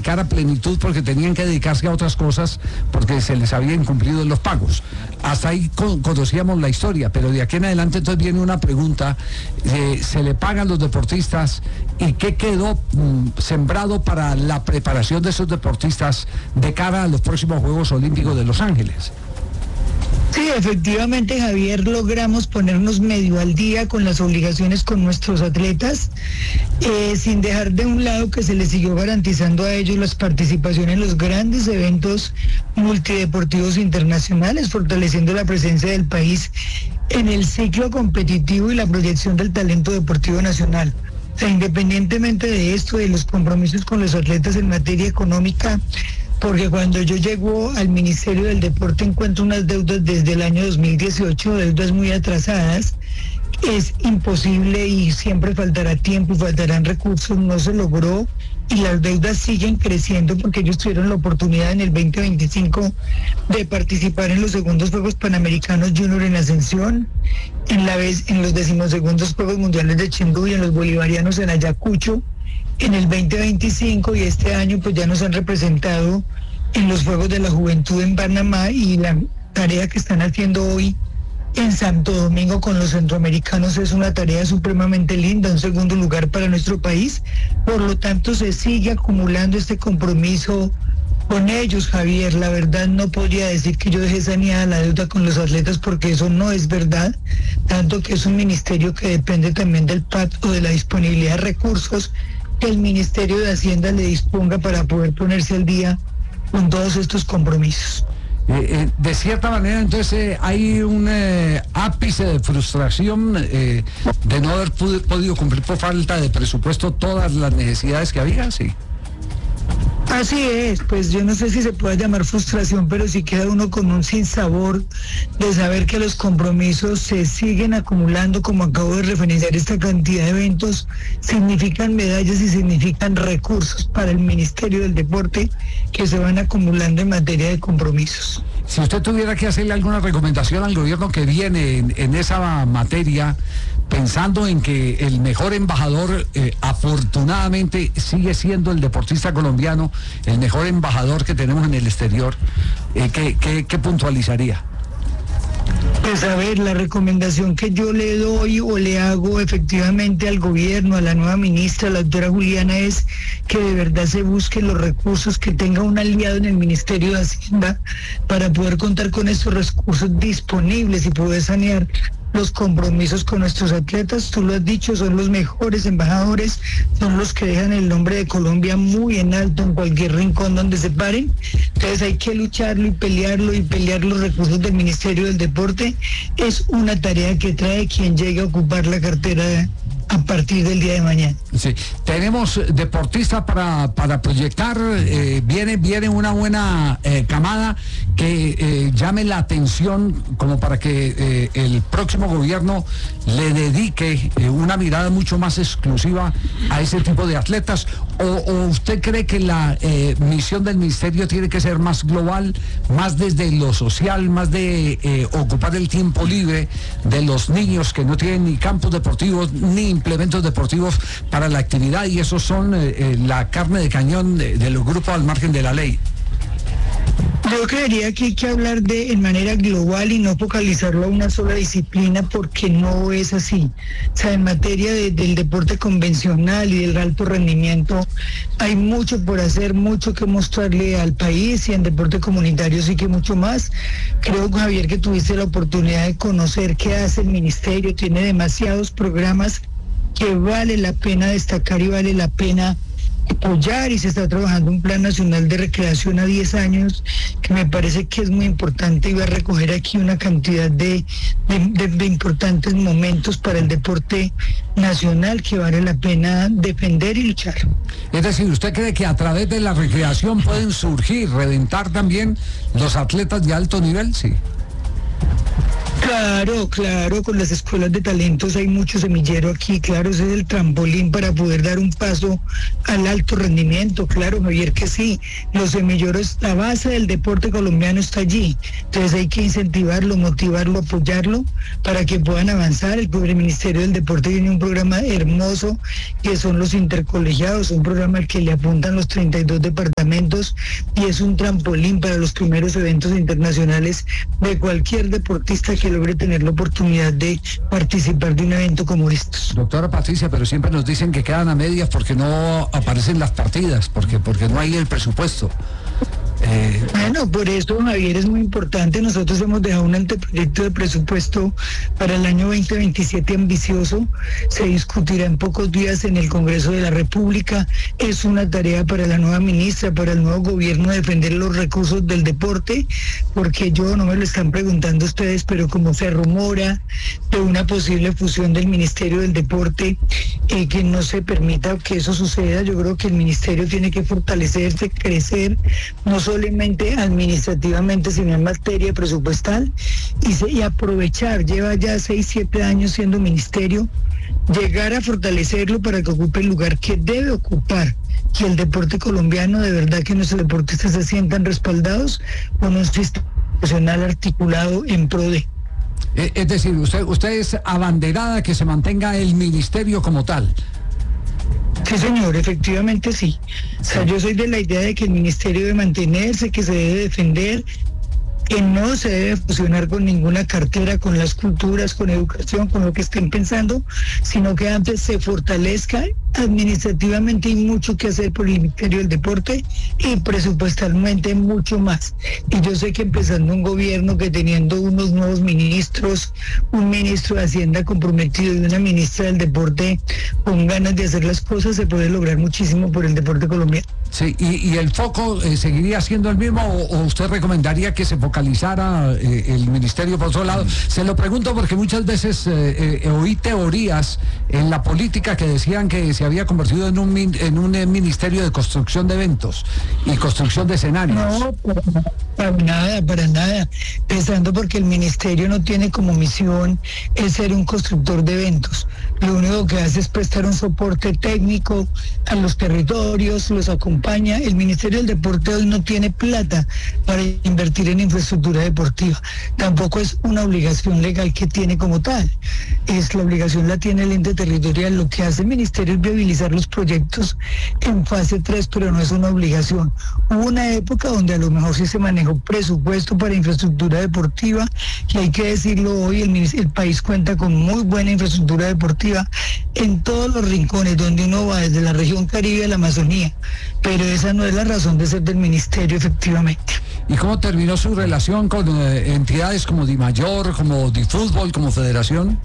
dedicar a plenitud porque tenían que dedicarse a otras cosas porque se les habían incumplido los pagos. Hasta ahí conocíamos la historia, pero de aquí en adelante entonces viene una pregunta, ¿se le pagan los deportistas y qué quedó sembrado para la preparación de esos deportistas de cara a los próximos Juegos Olímpicos de Los Ángeles? Sí, efectivamente, Javier, logramos ponernos medio al día con las obligaciones con nuestros atletas, sin dejar de un lado que se les siguió garantizando a ellos la participación en los grandes eventos multideportivos internacionales, fortaleciendo la presencia del país en el ciclo competitivo y la proyección del talento deportivo nacional. O sea, independientemente de esto, de los compromisos con los atletas en materia económica, porque cuando yo llego al Ministerio del Deporte encuentro unas deudas desde el año 2018, deudas muy atrasadas, es imposible y siempre faltará tiempo y faltarán recursos, no se logró y las deudas siguen creciendo porque ellos tuvieron la oportunidad en el 2025 de participar en los segundos Juegos Panamericanos Junior en Ascensión, en los 12º Juegos Mundiales de Chengdu y en los Bolivarianos en Ayacucho en el 2025 y este año pues ya nos han representado en los Juegos de la Juventud en Panamá y la tarea que están haciendo hoy en Santo Domingo con los centroamericanos es una tarea supremamente linda, un segundo lugar para nuestro país, por lo tanto se sigue acumulando este compromiso con ellos, Javier. La verdad no podría decir que yo dejé saneada la deuda con los atletas porque eso no es verdad, tanto que es un ministerio que depende también del PAT o de la disponibilidad de recursos que el Ministerio de Hacienda le disponga para poder ponerse al día con todos estos compromisos. De cierta manera, entonces, hay un ápice de frustración de no haber podido cumplir por falta de presupuesto todas las necesidades que había, sí. Así es, pues yo no sé si se puede llamar frustración, pero sí queda uno con un sinsabor de saber que los compromisos se siguen acumulando, como acabo de referenciar, esta cantidad de eventos significan medallas y significan recursos para el Ministerio del Deporte que se van acumulando en materia de compromisos. Si usted tuviera que hacerle alguna recomendación al gobierno que viene en esa materia, pensando en que el mejor embajador afortunadamente sigue siendo el deportista colombiano, el mejor embajador que tenemos en el exterior, ¿qué puntualizaría? Pues a ver, la recomendación que yo le doy o le hago efectivamente al gobierno, a la nueva ministra, la doctora Juliana, es que de verdad se busquen los recursos, que tenga un aliado en el Ministerio de Hacienda para poder contar con estos recursos disponibles y poder sanear los compromisos con nuestros atletas. Tú lo has dicho, son los mejores embajadores, son los que dejan el nombre de Colombia muy en alto en cualquier rincón donde se paren. Entonces hay que lucharlo y pelear los recursos del Ministerio del Deporte. Es una tarea que trae quien llegue a ocupar la cartera a partir del día de mañana. Sí, tenemos deportistas para proyectar, viene una buena camada que llame la atención como para que el próximo gobierno le dedique una mirada mucho más exclusiva a ese tipo de atletas, o usted cree que la misión del ministerio tiene que ser más global, más desde lo social, más de ocupar el tiempo libre de los niños que no tienen ni campos deportivos ni implementos deportivos para la actividad, y esos son la carne de cañón de los grupos al margen de la ley? Yo creería que hay que hablar en manera global y no focalizarlo a una sola disciplina, porque no es así. O sea, en materia del deporte convencional y del alto rendimiento hay mucho por hacer, mucho que mostrarle al país, y en deporte comunitario sí que mucho más. Creo, Javier, que tuviste la oportunidad de conocer qué hace el ministerio. Tiene demasiados programas que vale la pena destacar y vale la pena apoyar, y se está trabajando un plan nacional de recreación a 10 años que me parece que es muy importante y va a recoger aquí una cantidad de importantes momentos para el deporte nacional que vale la pena defender y luchar. Es decir, ¿usted cree que a través de la recreación pueden surgir, reventar también los atletas de alto nivel? Sí. Claro, con las escuelas de talentos hay mucho semillero aquí, claro, ese es el trampolín para poder dar un paso al alto rendimiento, claro, Javier, que sí, los semilleros, la base del deporte colombiano está allí, entonces hay que incentivarlo, motivarlo, apoyarlo para que puedan avanzar. El Ministerio del Deporte tiene un programa hermoso que son los intercolegiados, un programa al que le apuntan los 32 departamentos y es un trampolín para los primeros eventos internacionales de cualquier deportista que logre tener la oportunidad de participar de un evento como estos. Doctora Patricia, pero siempre nos dicen que quedan a medias porque no aparecen las partidas, porque no hay el presupuesto. Bueno, por eso, Javier, es muy importante. Nosotros hemos dejado un anteproyecto de presupuesto para el año 2027 ambicioso. Se discutirá en pocos días en el Congreso de la República. Es una tarea para la nueva ministra, para el nuevo gobierno, defender los recursos del deporte, porque no me lo están preguntando ustedes, pero como se rumora de una posible fusión del Ministerio del Deporte, que no se permita que eso suceda, yo creo que el ministerio tiene que fortalecerse, crecer, no solamente administrativamente, sino en materia presupuestal y aprovechar, lleva ya 6-7 años siendo ministerio, llegar a fortalecerlo para que ocupe el lugar que debe ocupar, que el deporte colombiano, de verdad que nuestros deportistas se sientan respaldados con un sistema profesional articulado en pro de. Es decir, usted es abanderada que se mantenga el ministerio como tal. Sí, señor, efectivamente sí. O sea, yo soy de la idea de que el ministerio debe mantenerse, que se debe defender, que no se debe fusionar con ninguna cartera, con las culturas, con educación, con lo que estén pensando, sino que antes se fortalezca. Administrativamente hay mucho que hacer por el Ministerio del Deporte y presupuestalmente mucho más. Y yo sé que empezando un gobierno que teniendo unos nuevos ministros, un ministro de Hacienda comprometido y una ministra del Deporte con ganas de hacer las cosas, se puede lograr muchísimo por el deporte colombiano. Sí, y el foco seguiría siendo el mismo o usted recomendaría que se focalizara el ministerio por otro lado. Se lo pregunto porque muchas veces oí teorías en la política que decían que se había convertido en un ministerio de construcción de eventos y construcción de escenarios. No, para nada. Pensando porque el ministerio no tiene como misión el ser un constructor de eventos. Lo único que hace es prestar un soporte técnico a los territorios, los acompaña. El Ministerio del Deporte hoy no tiene plata para invertir en infraestructura deportiva. Tampoco es una obligación legal que tiene como tal. La obligación la tiene el ente territorial. Lo que hace el Ministerio es viabilizar los proyectos en fase 3, pero no es una obligación. Hubo una época donde a lo mejor sí se manejó presupuesto para infraestructura deportiva y hay que decirlo hoy, el país cuenta con muy buena infraestructura deportiva en todos los rincones donde uno va, desde la región Caribe a la Amazonía, pero esa no es la razón de ser del ministerio, efectivamente. ¿Y cómo terminó su relación con entidades como DIMAYOR, como DIFútbol, como Federación?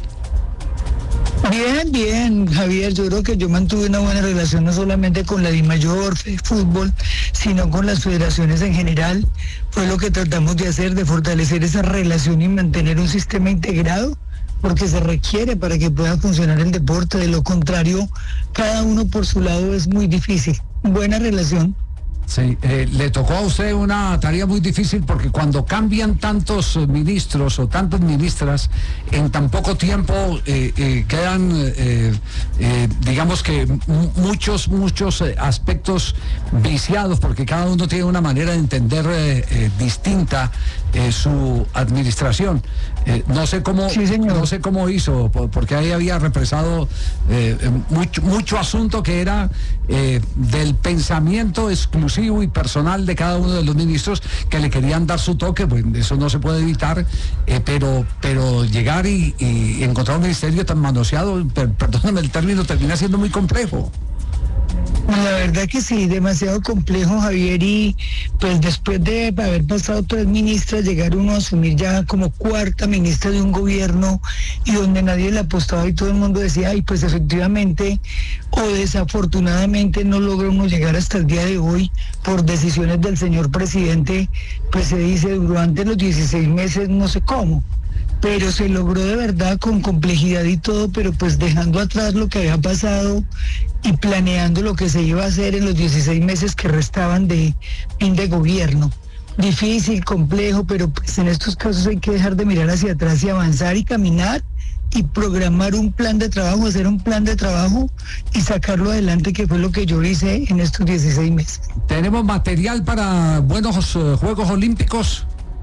Bien, Javier, yo creo que yo mantuve una buena relación no solamente con la DIMAYOR, Fútbol, sino con las federaciones en general. Fue lo que tratamos de hacer, de fortalecer esa relación y mantener un sistema integrado, porque se requiere para que pueda funcionar el deporte. De lo contrario, cada uno por su lado es muy difícil. Buena relación. Sí, le tocó a usted una tarea muy difícil porque cuando cambian tantos ministros o tantas ministras en tan poco tiempo quedan, digamos que muchos aspectos viciados porque cada uno tiene una manera de entender distinta su administración. No sé cómo, sí, no sé cómo hizo, porque ahí había represado mucho asunto que era del pensamiento exclusivo y personal de cada uno de los ministros que le querían dar su toque. Pues eso no se puede evitar, pero llegar y encontrar un ministerio tan manoseado, perdóname el término, termina siendo muy complejo. La verdad que sí, demasiado complejo, Javier, y pues después de haber pasado 3 ministras, llegar uno a asumir ya como 4ª ministra de un gobierno y donde nadie le apostaba y todo el mundo decía, ay, pues efectivamente o desafortunadamente no logra uno llegar hasta el día de hoy por decisiones del señor presidente, pues se dice durante los 16 meses, no sé cómo. Pero se logró de verdad con complejidad y todo, pero pues dejando atrás lo que había pasado y planeando lo que se iba a hacer en los 16 meses que restaban de fin de gobierno. difícil, complejo, pero pues en estos casos hay que dejar de mirar hacia atrás y avanzar y caminar y programar un plan de trabajo, hacer un plan de trabajo y sacarlo adelante, que fue lo que yo hice en estos 16 meses. ¿Tenemos material para buenos Juegos Olímpicos?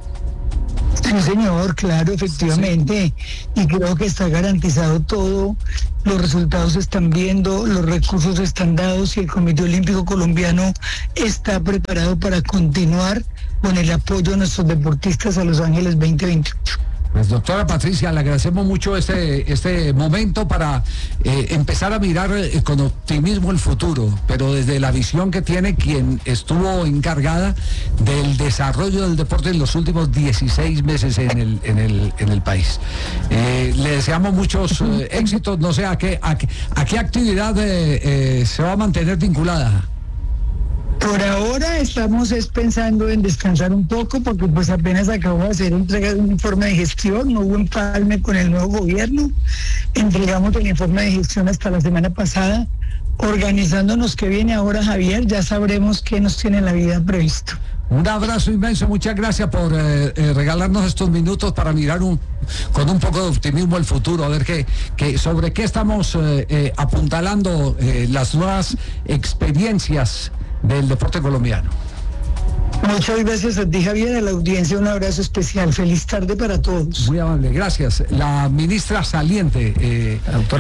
Sí, señor, claro, efectivamente. Sí. Y creo que está garantizado todo. Los resultados se están viendo, los recursos están dados y el Comité Olímpico Colombiano está preparado para continuar con el apoyo a nuestros deportistas a Los Ángeles 2028. Pues doctora Patricia, le agradecemos mucho este momento para empezar a mirar con optimismo el futuro, pero desde la visión que tiene quien estuvo encargada del desarrollo del deporte en los últimos 16 meses en el país. Le deseamos muchos éxitos, no sé a qué actividad se va a mantener vinculada. Por ahora estamos pensando en descansar un poco porque pues apenas acabo de hacer entrega de un informe de gestión, no hubo empalme con el nuevo gobierno, entregamos el informe de gestión hasta la semana pasada, organizándonos qué viene ahora, Javier, ya sabremos qué nos tiene la vida previsto. Un abrazo inmenso, muchas gracias por regalarnos estos minutos para mirar con un poco de optimismo el futuro, a ver sobre qué estamos apuntalando las nuevas experiencias del deporte colombiano. Muchas gracias a ti, Javier, a la audiencia un abrazo especial, feliz tarde para todos. Muy amable, gracias. La ministra saliente, la doctora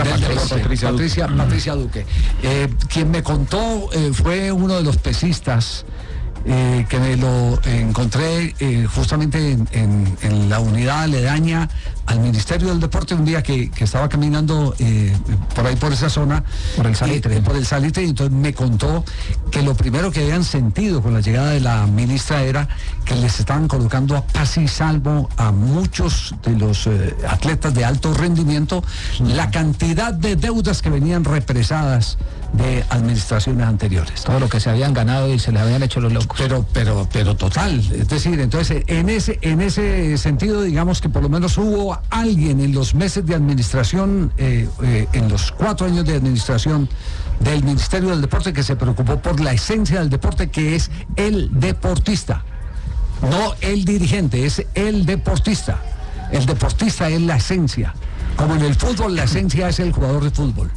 Patricia Duque, quien me contó fue uno de los pesistas que me lo encontré justamente en la unidad aledaña al Ministerio del Deporte un día que estaba caminando por ahí por esa zona, por el Salitre, y entonces me contó que lo primero que habían sentido con la llegada de la ministra era que les estaban colocando a paz y salvo a muchos de los atletas de alto rendimiento, la cantidad de deudas que venían represadas de administraciones anteriores. Todo lo que se habían ganado y se les habían hecho los locos. Pero total, es decir, entonces en ese sentido, digamos que por lo menos hubo alguien en los meses de administración, en los 4 años de administración del Ministerio del Deporte, que se preocupó por la esencia del deporte, que es el deportista, no el dirigente, es el deportista. El deportista es la esencia. Como en el fútbol, la esencia es el jugador de fútbol.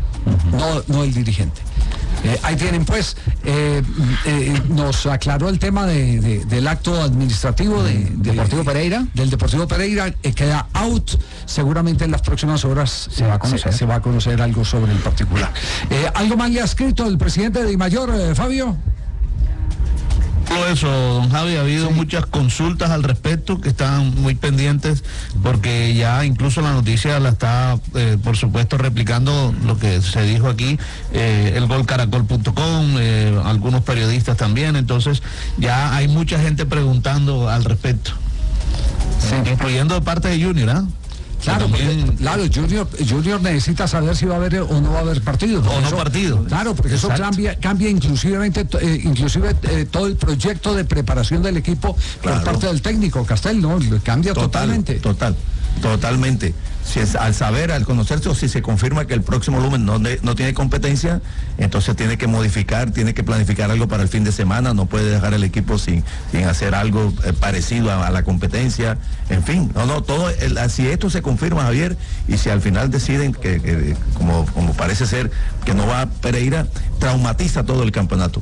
No el dirigente. Ahí tienen pues, nos aclaró el tema del acto administrativo del Deportivo Pereira, queda out, seguramente en las próximas horas se va a conocer algo sobre el particular. ¿Algo más le ha escrito el presidente de DIMAYOR, Fabio? Todo eso, don Javi, ha habido muchas consultas al respecto que están muy pendientes porque ya incluso la noticia la está, por supuesto, replicando lo que se dijo aquí, elgolcaracol.com, algunos periodistas también, entonces ya hay mucha gente preguntando al respecto, incluyendo de parte de Junior, ¿ah? Claro, Junior necesita saber si va a haber o no va a haber partido. Claro, porque eso cambia inclusive todo el proyecto de preparación del equipo por parte del técnico Castel, ¿no? Cambia totalmente. Totalmente. Si es al conocerse o si se confirma que el próximo lunes no tiene competencia, entonces tiene que modificar, tiene que planificar algo para el fin de semana, no puede dejar el equipo sin hacer algo parecido a la competencia, en fin, si esto se confirma, Javier, y si al final deciden que como parece ser que no va Pereira, traumatiza todo el campeonato.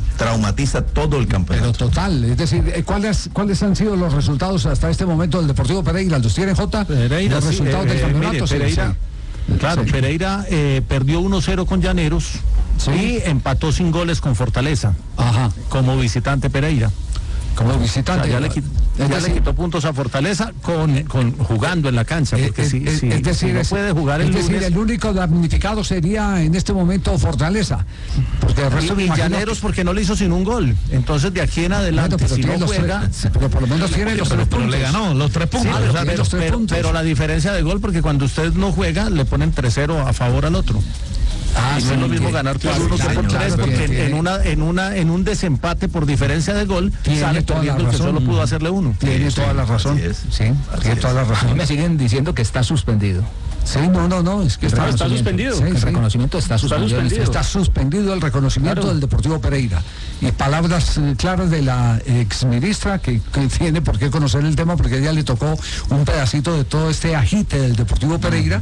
Pero total, es decir, ¿cuáles han sido los resultados hasta este momento del Deportivo Pereira? ¿Los tiene Jota? Pereira, los resultados del campeonato. Pereira, claro, Pereira perdió 1-0 con Llaneros y empató sin goles con Fortaleza. Como visitante Pereira. Como visitante. O sea, ya le quitó puntos a Fortaleza jugando en la cancha, porque si no puede jugar el lunes. El único damnificado sería en este momento Fortaleza. Porque el resto y Llaneros porque no le hizo sin un gol. Entonces de aquí en adelante, si no juega, pero por lo menos tiene los 3 puntos. Le ganó los 3 puntos. Pero la diferencia de gol, porque cuando usted no juega, le ponen 3-0 a favor al otro. No es lo mismo ganar por 1 que por 3, porque en un desempate por diferencia de gol sale perdiendo el que solo pudo hacerle 1. Tiene toda la razón. Tiene toda la razón. A mí me siguen diciendo que está suspendido. Sí, no, es que está suspendido. Sí, el reconocimiento está suspendido. Está suspendido el reconocimiento del Deportivo Pereira. Y palabras claras de la exministra, que tiene por qué conocer el tema, porque a ella le tocó un pedacito de todo este agite del Deportivo Pereira.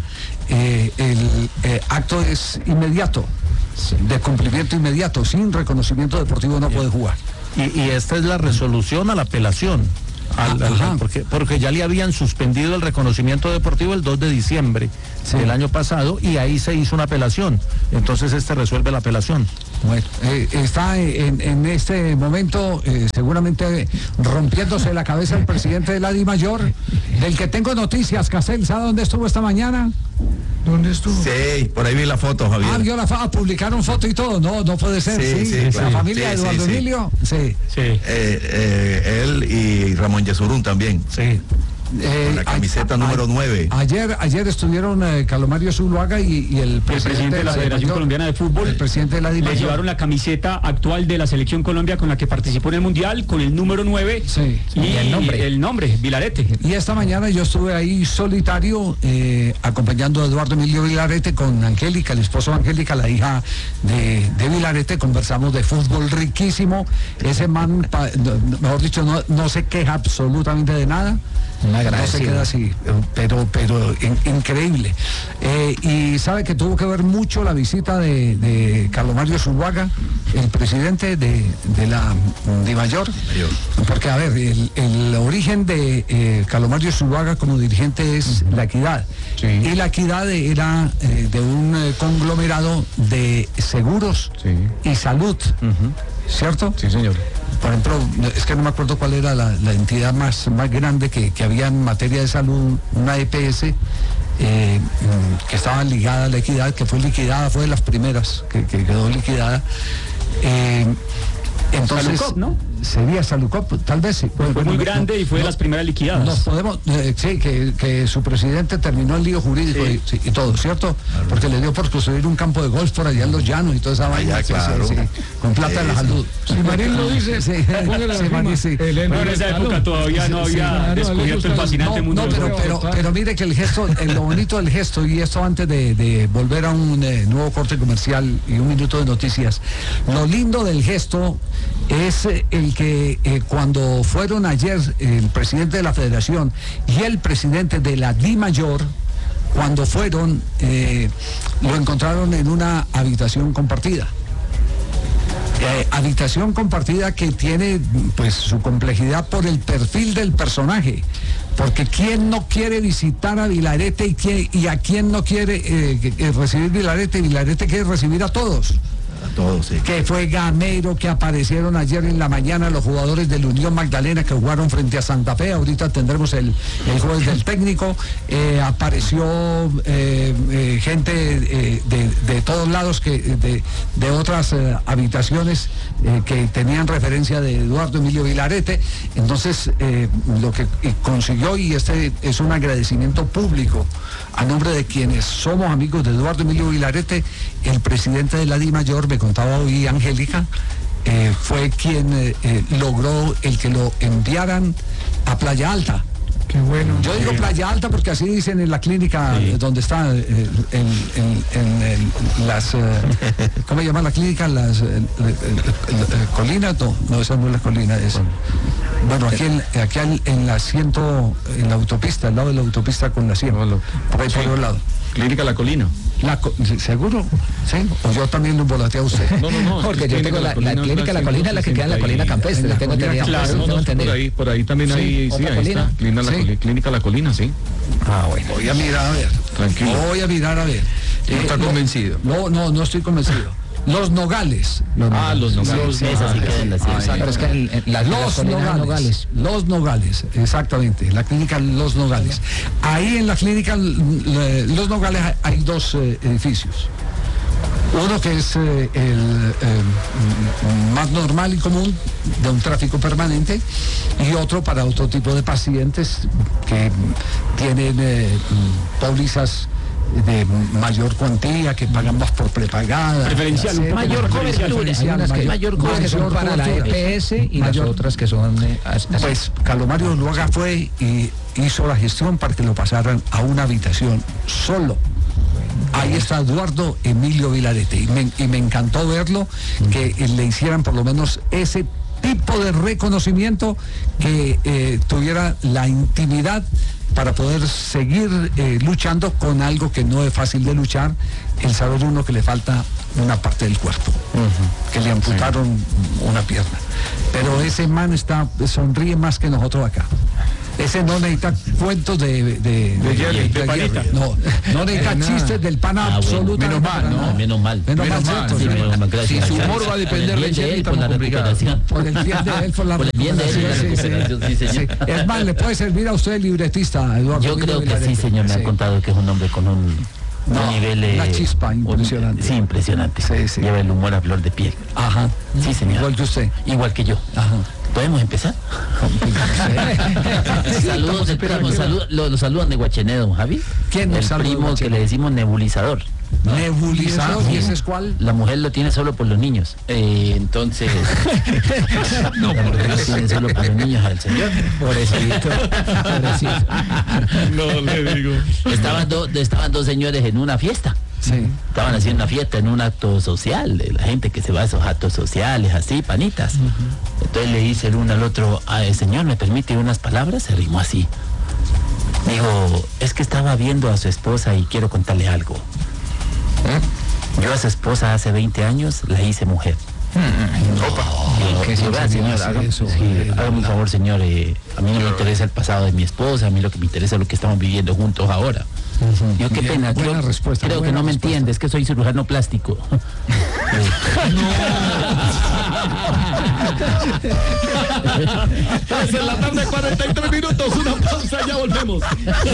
El acto es inmediato, de cumplimiento inmediato, sin reconocimiento deportivo no puede jugar. Y esta es la resolución a la apelación. Porque ya le habían suspendido el reconocimiento deportivo el 2 de diciembre del año pasado y ahí se hizo una apelación. Entonces resuelve la apelación. Bueno, está en este momento seguramente rompiéndose la cabeza el presidente de la DIMAYOR, del que tengo noticias. Casel, ¿sabe dónde estuvo esta mañana? ¿Dónde estuvo? Sí, por ahí vi la foto, Javier. Vio la foto, publicaron foto y todo. No puede ser. Sí, la familia de Eduardo Emilio. Sí. Él y Ramón Yesurún también. Sí. Con la camiseta número 9. Ayer estuvieron Carlos Mario Zuluaga y el presidente de la Federación Colombiana de Fútbol. El presidente de la DIMAYOR. Le llevaron la camiseta actual de la Selección Colombia con la que participó en el Mundial, con el número 9 y el nombre, Vilarete. Y esta mañana yo estuve ahí solitario acompañando a Eduardo Emilio Vilarete con Angélica, el esposo de Angélica, la hija de Vilarete. Conversamos de fútbol riquísimo. Ese man, mejor dicho, no se queja absolutamente de nada. No se queda así, pero increíble. Y sabe que tuvo que ver mucho la visita de Carlos Mario Zuluaga, el presidente de la DIMAYOR, porque a ver, el origen de Carlos Mario Zuluaga como dirigente es La Equidad, y La Equidad era de un conglomerado de seguros y salud, ¿cierto? Sí, señor. Por ejemplo, es que no me acuerdo cuál era la entidad más grande que había en materia de salud, una EPS que estaba ligada a La Equidad, que fue liquidada, fue de las primeras que quedó liquidada. Entonces, Salucop, ¿no? Sería Salucop, tal vez sí. Fue muy grande y fue de las primeras liquidadas. Nos podemos, sí, que su presidente terminó el lío jurídico y todo, ¿cierto? Claro. Porque le dio por construir un campo de golf por allá en Los Llanos y toda esa vaina. Claro. Con plata de la salud. Si Marín lo dice, Pero en esa época todavía no había descubierto el fascinante mundo. Pero mire que el gesto, lo bonito del gesto, y esto antes de volver a un nuevo corte comercial y un minuto de noticias, lo lindo del gesto es el que cuando fueron ayer el presidente de la Federación y el presidente de la DIMAYOR, cuando fueron, lo encontraron en una habitación compartida. Habitación compartida que tiene pues su complejidad por el perfil del personaje, porque quién no quiere visitar a Vilarete y a quién no quiere recibir Vilarete quiere recibir a todos. Sí. Que fue gamero, que aparecieron ayer en la mañana los jugadores del Unión Magdalena que jugaron frente a Santa Fe. Ahorita tendremos el juez del técnico. Apareció gente de todos lados, de otras habitaciones que tenían referencia de Eduardo Emilio Vilarete. Entonces lo que consiguió, y este es un agradecimiento público a nombre de quienes somos amigos de Eduardo Emilio Vilarete, el presidente de la DIMAYOR, me contaba hoy Angélica, fue quien logró el que lo enviaran a Playa Alta. Qué bueno. Yo digo Playa Alta porque así dicen en la clínica donde está las ¿cómo se llama la clínica? Las colinas, no, esa no es la colina, es bueno, aquí en la en la autopista, al lado de la autopista con la 100, por ahí por el lado. Clínica La Colina. ¿Seguro? ¿Sí? O yo también lo volateé a usted. No, porque yo tengo la clínica La Colina, la que queda en la colina campestre. Tengo entendido. Claro, por ahí también hay, sí, ahí está. Clínica La Colina, sí. Bueno. Voy a mirar a ver. Tranquilo. Voy a mirar a ver. ¿No está convencido? No estoy convencido. Los Nogales. Los Nogales. Sí, esa sí queda en la ciencia. Pero es que Los Nogales, exactamente, la clínica Los Nogales. Ahí en la clínica Los Nogales hay dos edificios. Uno que es el más normal y común, de un tráfico permanente, y otro para otro tipo de pacientes que tienen pólizas de mayor cuantía, que pagan más por prepagada. Preferencial, un mayor cobertura. Hay unas que mayor cobertura para la EPS y las otras que son... Pues Carlos Mario Zuluaga fue y hizo la gestión para que lo pasaran a una habitación solo. Ahí está Eduardo Emilio Vilarete y me encantó verlo, que le hicieran por lo menos ese tipo de reconocimiento, que tuviera la intimidad para poder seguir luchando con algo que no es fácil de luchar, el saber uno que le falta una parte del cuerpo, que le amputaron una pierna. Pero ese man sonríe más que nosotros acá. Ese no necesita cuentos de panita. No necesita chistes del pana absoluto. Menos mal. Si su humor va a depender de Jerry, estamos complicados. Por el bien de él, por la recuperación. Es más, le puede servir a usted el libretista, Eduardo. Yo creo que sí, señor, me han contado que es un hombre con un nivel... Una chispa impresionante. Sí, impresionante. Sí. Lleva el humor a flor de piel. Ajá. Sí, señor. Igual que usted. Igual que yo. Ajá. ¿Podemos empezar? Saludos del primo, lo saludan de Guachené, don Javi. ¿Quién nos saluda? El primo que le decimos nebulizador. ¿Nebulizador? ¿Y ese es cuál? La mujer lo tiene solo por los niños. Entonces... no, la mujer lo tiene solo por los niños al señor. Pobrecito. No le digo. Estaban dos señores en una fiesta. Sí. Estaban haciendo una fiesta en un acto social, de la gente que se va a esos actos sociales, así, panitas. Entonces le dice el uno al otro, señor, ¿me permite unas palabras? Se rimó así. Digo, es que estaba viendo a su esposa y quiero contarle algo. Yo a su esposa hace 20 años la hice mujer. Hágame un favor, señor, a mí no me interesa el pasado de mi esposa, a mí lo que me interesa es lo que estamos viviendo juntos ahora. Yo qué pena, creo que no me entiendes, que soy cirujano plástico. En la tarde, 43 minutos, una pausa, ya volvemos.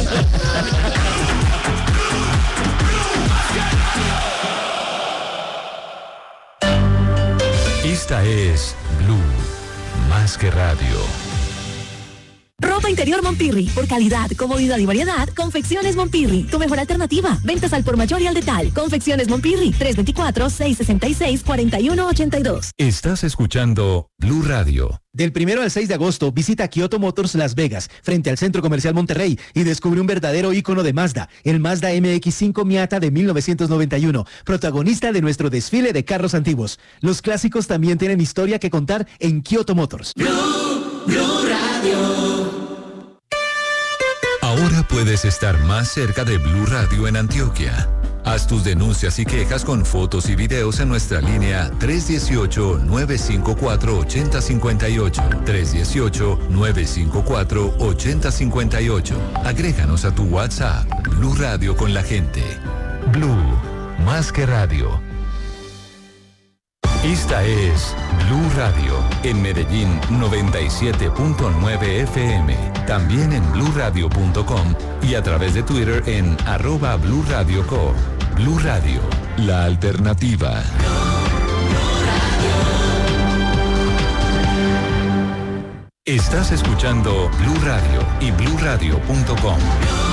Esta es Blue, más que radio. Ropa interior Mompirri, por calidad, comodidad y variedad, Confecciones Mompirri, tu mejor alternativa. Ventas al por mayor y al detal. Confecciones Mompirri, 324-666-4182. Estás escuchando Blue Radio. Del 1 al 6 de agosto, visita Kyoto Motors Las Vegas, frente al Centro Comercial Monterrey, y descubre un verdadero ícono de Mazda, el Mazda MX-5 Miata de 1991, protagonista de nuestro desfile de carros antiguos. Los clásicos también tienen historia que contar en Kyoto Motors. Blue Radio. Ahora puedes estar más cerca de Blue Radio en Antioquia. Haz tus denuncias y quejas con fotos y videos en nuestra línea 318-954-8058. 318-954-8058. Agréganos a tu WhatsApp. Blue Radio con la gente. Blue, más que radio. Esta es Blue Radio, en Medellín 97.9 FM, también en bluradio.com y a través de Twitter en @BlueRadioCo. Blue Radio, la alternativa. Estás escuchando Blue Radio y bluradio.com.